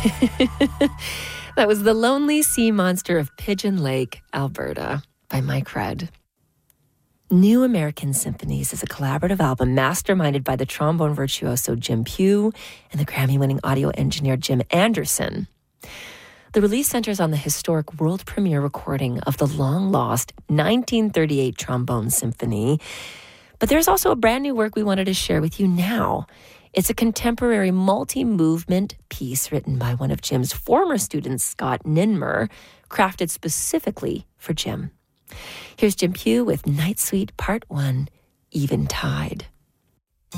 That was The Lonely Sea Monster of Pigeon Lake, Alberta, by Mike Rudd. New American Symphonies is a collaborative album masterminded by the trombone virtuoso Jim Pugh and the Grammy-winning audio engineer Jim Anderson. The release centers on the historic world premiere recording of the long-lost 1938 Trombone Symphony. But there's also a brand new work we wanted to share with you now. It's a contemporary multi-movement piece written by one of Jim's former students, Scott Ninmer, crafted specifically for Jim. Here's Jim Pugh with Night Suite Part 1, Eventide.